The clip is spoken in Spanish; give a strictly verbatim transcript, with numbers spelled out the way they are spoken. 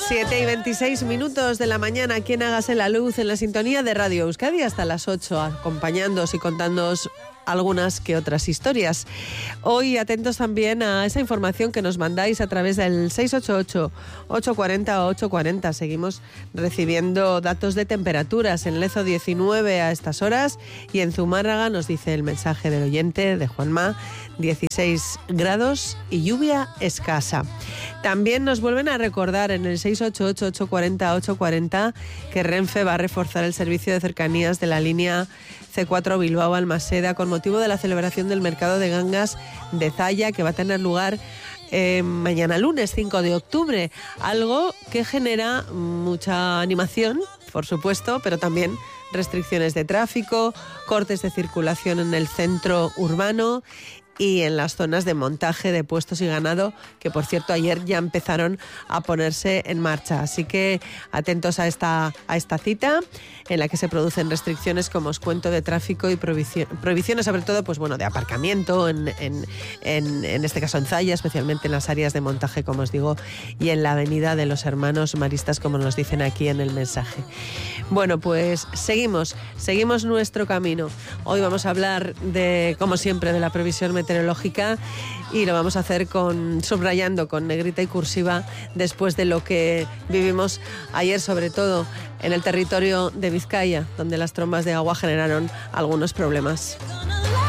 siete y veintiséis minutos de la mañana, aquí en Hágase la Luz, en la sintonía de Radio Euskadi, hasta las ocho, acompañándoos y contándoos algunas que otras historias. Hoy atentos también a esa información que nos mandáis a través del seis ocho ocho, ocho cuatro cero, ocho cuatro cero. Seguimos recibiendo datos de temperaturas. En Lezo diecinueve a estas horas y en Zumárraga, nos dice el mensaje del oyente de Juanma, dieciséis grados y lluvia escasa. También nos vuelven a recordar en el seis ocho ocho, ocho cuatro cero, ocho cuatro cero que Renfe va a reforzar el servicio de cercanías de la línea C cuatro Bilbao-Almaseda con motivo de la celebración del mercado de gangas de Zalla, que va a tener lugar eh, mañana lunes cinco de octubre, algo que genera mucha animación, por supuesto, pero también restricciones de tráfico, cortes de circulación en el centro urbano y en las zonas de montaje de puestos y ganado, que por cierto ayer ya empezaron a ponerse en marcha. Así que atentos a esta, a esta cita en la que se producen restricciones, como os cuento, de tráfico y prohibición, prohibiciones sobre todo pues bueno, de aparcamiento, en, en, en, en este caso en Zalla, especialmente en las áreas de montaje, como os digo, y en la avenida de los Hermanos Maristas, como nos dicen aquí en el mensaje. Bueno, pues seguimos, seguimos nuestro camino. Hoy vamos a hablar de, como siempre, de la previsión meteorológica y lo vamos a hacer con subrayando con negrita y cursiva después de lo que vivimos ayer, sobre todo en el territorio de Vizcaya, donde las trombas de agua generaron algunos problemas.